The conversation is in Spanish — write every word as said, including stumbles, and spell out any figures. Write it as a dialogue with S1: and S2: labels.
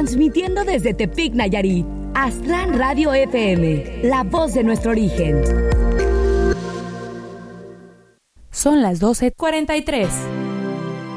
S1: Transmitiendo desde Tepic, Nayarit. Aztlán Radio F M, la voz de nuestro origen.
S2: Son las doce cuarenta y tres.